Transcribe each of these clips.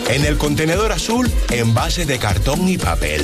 En el contenedor azul, envase de cartón y papel.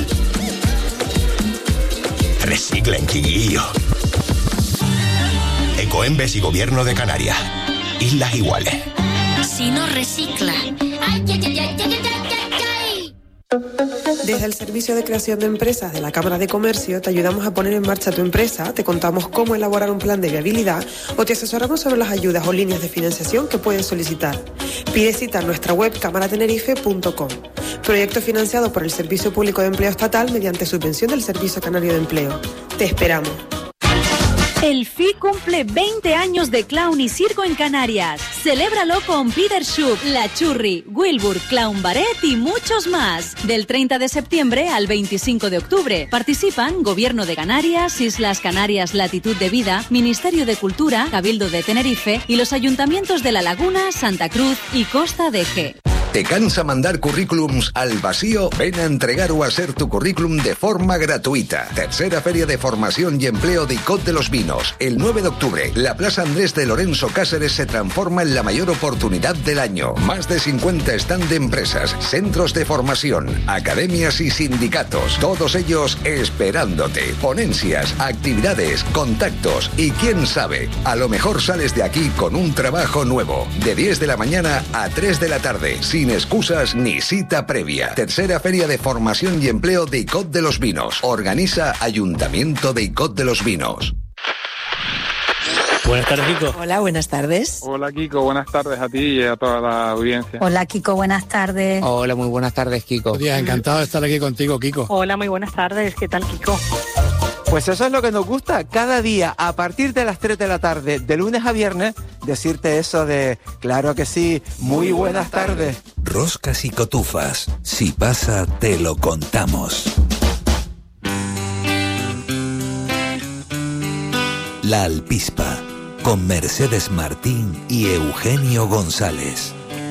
Reciclen, chiquillo. Ecoembes y Gobierno de Canarias. Islas Iguales. Si no recicla. Ay, ay, ay, ay, ay, ay, ay. Desde el Servicio de Creación de Empresas de la Cámara de Comercio te ayudamos a poner en marcha tu empresa, te contamos cómo elaborar un plan de viabilidad o te asesoramos sobre las ayudas o líneas de financiación que puedes solicitar. Pide cita en nuestra web camaratenerife.com. Proyecto financiado por el Servicio Público de Empleo Estatal mediante subvención del Servicio Canario de Empleo. Te esperamos. El FI cumple 20 años de clown y circo en Canarias. Celébralo con Peter Schupp, La Churri, Wilbur, Clown Barret y muchos más. Del 30 de septiembre al 25 de octubre. Participan Gobierno de Canarias, Islas Canarias Latitud de Vida, Ministerio de Cultura, Cabildo de Tenerife y los ayuntamientos de La Laguna, Santa Cruz y Costa de G. ¿Te cansa mandar currículums al vacío? Ven a entregar o a hacer tu currículum de forma gratuita. Tercera Feria de Formación y Empleo de ICOT de los Vinos. El 9 de octubre, la Plaza Andrés de Lorenzo Cáceres se transforma en la mayor oportunidad del año. Más de 50 stand de empresas, centros de formación, academias y sindicatos. Todos ellos esperándote. Ponencias, actividades, contactos y quién sabe, a lo mejor sales de aquí con un trabajo nuevo. De 10 de la mañana a 3 de la tarde. Sin excusas ni cita previa. Tercera Feria de Formación y Empleo de ICOT de los Vinos. Organiza Ayuntamiento de ICOT de los Vinos. Buenas tardes, Kiko. Hola, buenas tardes. Hola, Kiko, buenas tardes a ti y a toda la audiencia. Hola, Kiko, buenas tardes. Hola, muy buenas tardes, Kiko. Buenos días, encantado de estar aquí contigo, Kiko. Hola, muy buenas tardes, ¿qué tal, Kiko? Pues eso es lo que nos gusta, cada día a partir de las 3 de la tarde, de lunes a viernes, decirte eso de, claro que sí, muy buenas tardes. Roscas y cotufas, si pasa te lo contamos. La Alpispa, con Mercedes Martín y Eugenio González.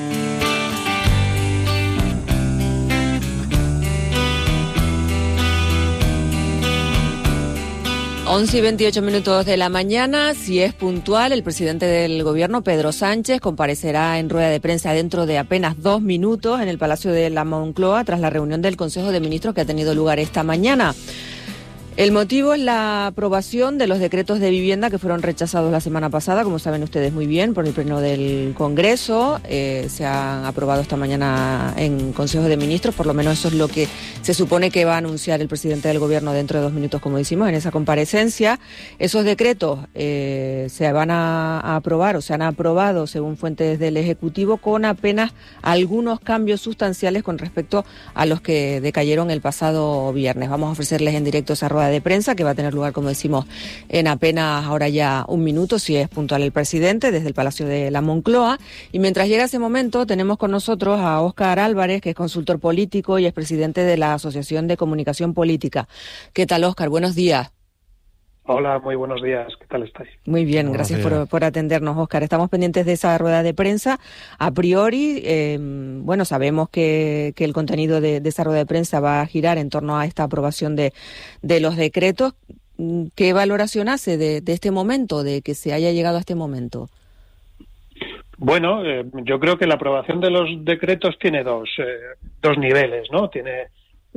11:28 de la mañana. Si es puntual, el presidente del Gobierno, Pedro Sánchez, comparecerá en rueda de prensa dentro de apenas 2 minutos en el Palacio de la Moncloa tras la reunión del Consejo de Ministros que ha tenido lugar esta mañana. El motivo es la aprobación de los decretos de vivienda que fueron rechazados la semana pasada, como saben ustedes muy bien, por el Pleno del Congreso. Se han aprobado esta mañana en Consejo de Ministros, por lo menos eso es lo que se supone que va a anunciar el presidente del Gobierno dentro de 2 minutos, como decimos, en esa comparecencia. Esos decretos se van a aprobar o se han aprobado, según fuentes del Ejecutivo, con apenas algunos cambios sustanciales con respecto a los que decayeron el pasado viernes. Vamos a ofrecerles en directo esa rueda de prensa que va a tener lugar, como decimos, en apenas ahora ya 1 minuto, si es puntual el presidente, desde el Palacio de la Moncloa. Y mientras llega ese momento, tenemos con nosotros a Óscar Álvarez, que es consultor político y es presidente de la Asociación de Comunicación Política. ¿Qué tal, Óscar? Buenos días. Hola, muy buenos días. ¿Qué tal estáis? Muy bien, gracias por atendernos, Óscar. Estamos pendientes de esa rueda de prensa. A priori, sabemos que el contenido de esa rueda de prensa va a girar en torno a esta aprobación de los decretos. ¿Qué valoración hace de este momento, de que se haya llegado a este momento? Bueno, yo creo que la aprobación de los decretos tiene dos niveles, ¿no? Tiene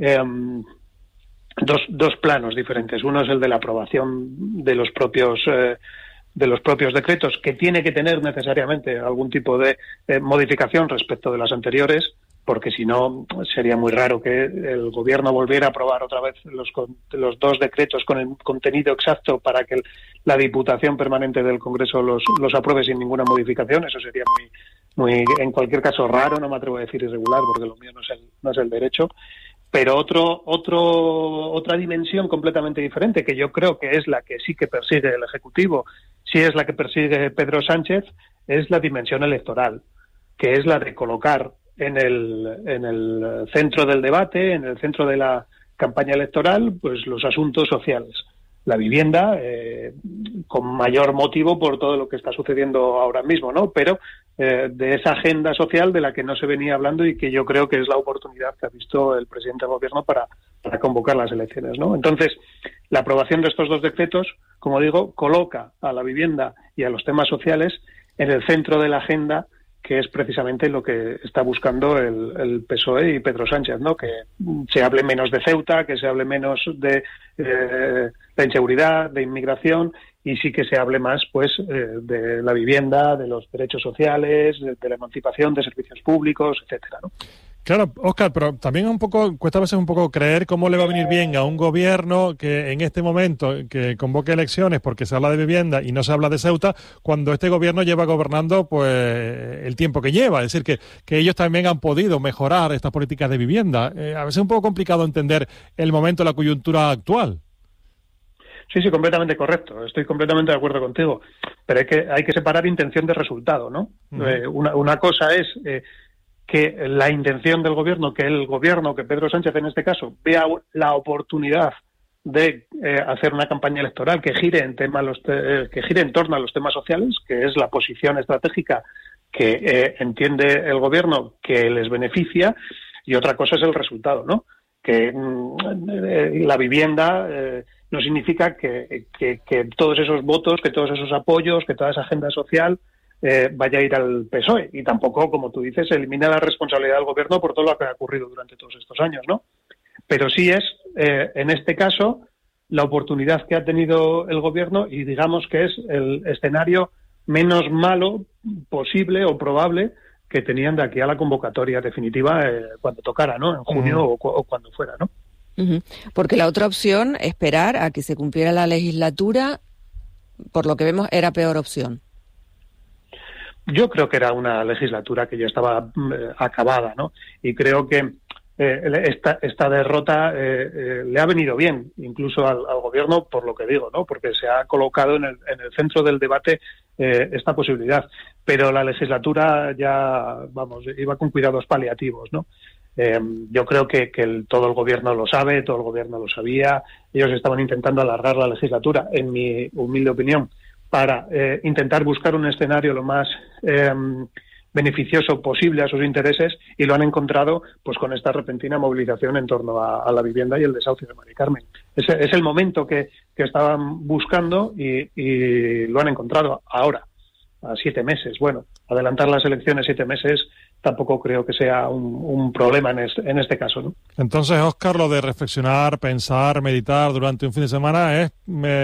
dos planos diferentes. Uno es el de la aprobación de los propios decretos, que tiene que tener necesariamente algún tipo de modificación respecto de las anteriores, porque si no sería muy raro que el Gobierno volviera a aprobar otra vez los 2 decretos con el contenido exacto para que la Diputación Permanente del Congreso los apruebe sin ninguna modificación. Eso sería muy, en cualquier caso, raro. No me atrevo a decir irregular, porque lo mío no es el derecho. Pero otra dimensión completamente diferente, que yo creo que es la que sí que persigue el Ejecutivo, sí es la que persigue Pedro Sánchez, es la dimensión electoral, que es la de colocar en el centro del debate, en el centro de la campaña electoral, pues los asuntos sociales. La vivienda, con mayor motivo por todo lo que está sucediendo ahora mismo, ¿no? Pero de esa agenda social de la que no se venía hablando y que yo creo que es la oportunidad que ha visto el presidente del Gobierno para convocar las elecciones, ¿no? Entonces, la aprobación de estos 2 decretos, como digo, coloca a la vivienda y a los temas sociales en el centro de la agenda que es precisamente lo que está buscando el PSOE y Pedro Sánchez, ¿no? Que se hable menos de Ceuta, que se hable menos de la inseguridad, de inmigración, y sí que se hable más, pues, de la vivienda, de los derechos sociales, de la emancipación, de servicios públicos, etcétera, ¿no? Claro, Óscar, pero también cuesta a veces un poco creer cómo le va a venir bien a un gobierno que en este momento que convoque elecciones porque se habla de vivienda y no se habla de Ceuta, cuando este gobierno lleva gobernando pues el tiempo que lleva. Es decir, que ellos también han podido mejorar estas políticas de vivienda. A veces es un poco complicado entender el momento, la coyuntura actual. Sí, completamente correcto. Estoy completamente de acuerdo contigo. Pero hay que separar intención de resultado, ¿no? Una cosa es que la intención del gobierno, que Pedro Sánchez en este caso vea la oportunidad de hacer una campaña electoral que gire en torno a los temas sociales, que es la posición estratégica que entiende el gobierno que les beneficia, y otra cosa es el resultado, ¿no? Que la vivienda no significa que todos esos votos, que todos esos apoyos, que toda esa agenda social vaya a ir al PSOE, y tampoco, como tú dices, elimina la responsabilidad del gobierno por todo lo que ha ocurrido durante todos estos años, ¿no? Pero sí es, en este caso, la oportunidad que ha tenido el gobierno, y digamos que es el escenario menos malo posible o probable que tenían de aquí a la convocatoria definitiva cuando tocara, ¿no? En junio o cuando fuera, ¿no? Porque la otra opción, esperar a que se cumpliera la legislatura, por lo que vemos, era peor opción. Yo creo que era una legislatura que ya estaba acabada, ¿no? Y creo que esta derrota le ha venido bien, incluso al gobierno, por lo que digo, ¿no? Porque se ha colocado en el centro del debate esta posibilidad. Pero la legislatura ya, iba con cuidados paliativos, ¿no? Yo creo que todo el gobierno lo sabe, todo el gobierno lo sabía. Ellos estaban intentando alargar la legislatura, en mi humilde opinión, para intentar buscar un escenario lo más beneficioso posible a sus intereses, y lo han encontrado pues con esta repentina movilización en torno a la vivienda y el desahucio de Mari Carmen. Es el momento que estaban buscando y lo han encontrado ahora, a 7 meses. Bueno, adelantar las elecciones 7 meses tampoco creo que sea un problema en este caso, ¿no? Entonces, Óscar, lo de reflexionar, pensar, meditar durante un fin de semana es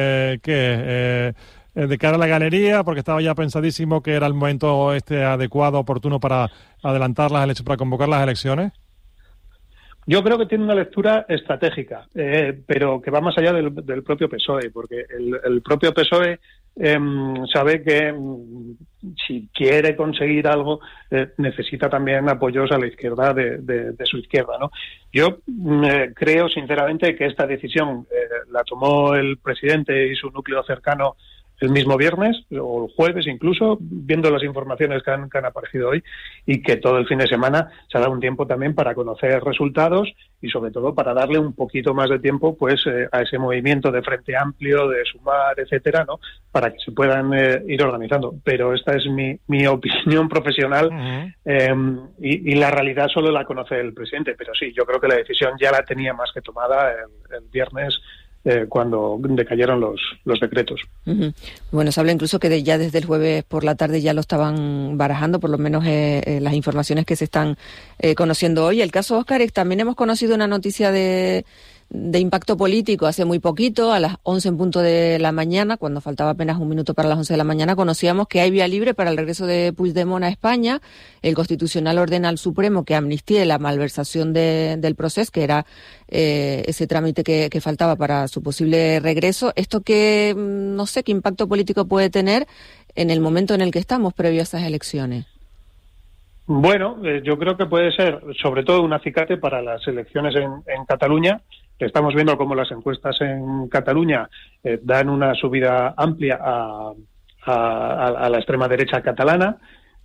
de cara a la galería, porque estaba ya pensadísimo que era el momento adecuado, oportuno para adelantar las elecciones, para convocar las elecciones. Yo creo que tiene una lectura estratégica, pero que va más allá del propio PSOE, porque el propio PSOE sabe que si quiere conseguir algo necesita también apoyos a la izquierda de su izquierda, ¿no? Yo creo sinceramente que esta decisión la tomó el presidente y su núcleo cercano el mismo viernes o el jueves incluso, viendo las informaciones que han aparecido hoy, y que todo el fin de semana se ha dado un tiempo también para conocer resultados y sobre todo para darle un poquito más de tiempo pues a ese movimiento de Frente Amplio, de Sumar, etcétera, ¿no? Para que se puedan ir organizando. Pero esta es mi opinión profesional. Y la realidad solo la conoce el presidente, pero sí, yo creo que la decisión ya la tenía más que tomada el viernes, cuando decayeron los decretos. Bueno, se habla incluso que ya desde el jueves por la tarde ya lo estaban barajando, por lo menos las informaciones que se están conociendo hoy. El caso Óscar, también hemos conocido una noticia de impacto político hace muy poquito, a las 11 en punto de la mañana, cuando faltaba apenas un minuto para las 11 de la mañana, conocíamos que hay vía libre para el regreso de Puigdemont a España. El Constitucional ordena al Supremo que amnistíe la malversación del proceso, que era ese trámite que faltaba para su posible regreso. Esto que no sé qué impacto político puede tener en el momento en el que estamos previo a esas elecciones. Bueno, yo creo que puede ser sobre todo un acicate para las elecciones en Cataluña. Estamos viendo cómo las encuestas en Cataluña dan una subida amplia a la extrema derecha catalana,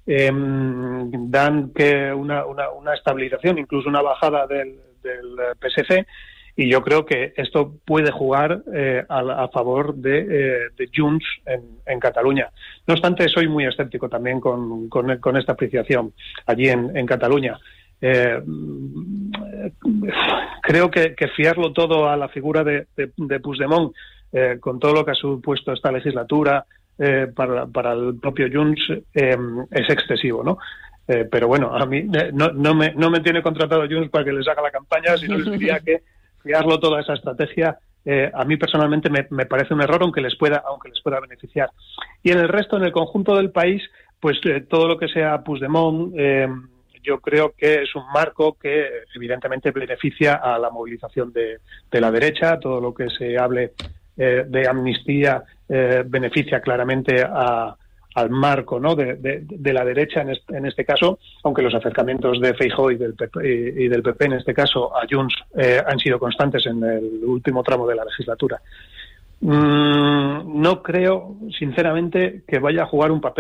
dan que una estabilización, incluso una bajada del PSC, y yo creo que esto puede jugar a favor de Junts en Cataluña. No obstante, soy muy escéptico también con esta apreciación allí en Cataluña. Creo que fiarlo todo a la figura de Puigdemont, con todo lo que ha supuesto esta legislatura para el propio Junts, es excesivo, ¿no? Pero bueno, a mí no me tiene contratado Junts para que les haga la campaña, sino les diría que fiarlo toda esa estrategia. A mí personalmente me parece un error, aunque les pueda beneficiar. Y en el resto, en el conjunto del país, pues todo lo que sea Puigdemont, yo creo que es un marco que evidentemente beneficia a la movilización de la derecha. Todo lo que se hable de amnistía beneficia claramente al marco, ¿no?, de la derecha en este caso, aunque los acercamientos de Feijóo y del PP en este caso a Junts han sido constantes en el último tramo de la legislatura. No creo, sinceramente, que vaya a jugar un papel